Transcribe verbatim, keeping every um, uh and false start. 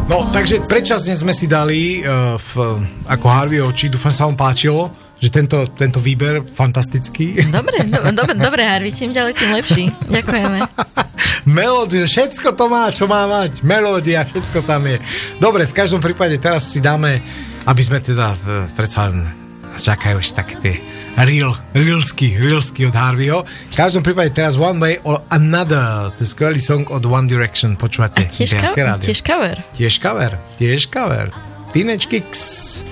No, takže predčasne sme si dali uh, v, ako Harvey oči, dúfam sa vám páčilo, že tento, tento výber fantastický. Dobre, do, dobre, dobre, Harvey, čím ďalej, tým lepší. Ďakujeme. Melódia, všetko to má, čo má mať. Melódia, všetko tam je. Dobre, v každom prípade teraz si dáme, aby sme teda uh, predsa len čakajú už také tie real, reelsky, reelsky od Harveyho. V každom prípade teraz One Way or Another, to je skvelý song od One Direction, počúvate. A tiež, ka- tiež cover. Tiež cover, tiež cover. Teenage Kicks.